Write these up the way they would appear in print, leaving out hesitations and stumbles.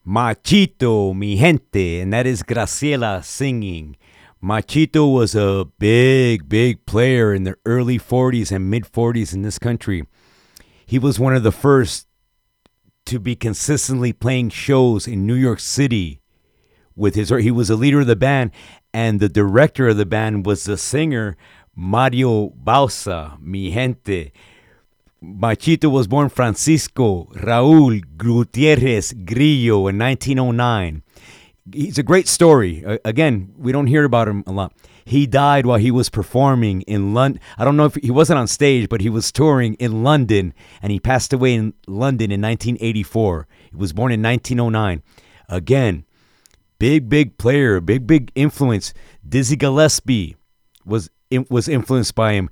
Machito, mi gente, and that is Graciela singing. Machito was a big player in the early 40s and mid 40s in this country. He was one of the first to be consistently playing shows in New York City with he was a leader of the band, and the director of the band was the singer Mario Bauza, mi gente. Machito was born Francisco Raúl Gutierrez Grillo in 1909. He's a great story. Again, we don't hear about him a lot. He died while he was performing in London. I don't know if he wasn't on stage, but he was touring in London, and he passed away in London in 1984. He was born in 1909. Again, big player, big influence. Dizzy Gillespie was influenced by him.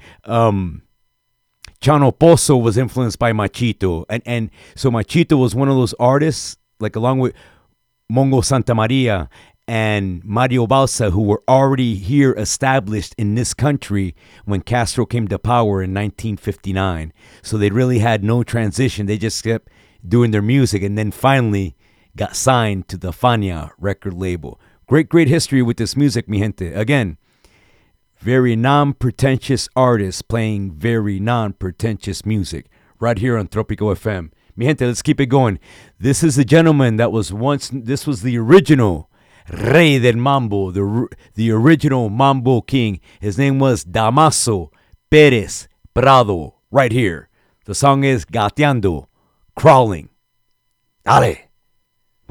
Chano Pozo was influenced by Machito. And so Machito was one of those artists, like along with Mongo Santamaria and Mario Bauza, who were already here established in this country when Castro came to power in 1959. So they really had no transition. They just kept doing their music and then finally got signed to the Fania record label. Great history with this music, mi gente. Again, very non-pretentious artists playing very non-pretentious music right here on Tropico FM. Mi gente, let's keep it going. This is the gentleman that was this was the original Rey del Mambo, the original Mambo King. His name was Damaso Perez Prado, right here. The song is Gateando, Crawling. Dale.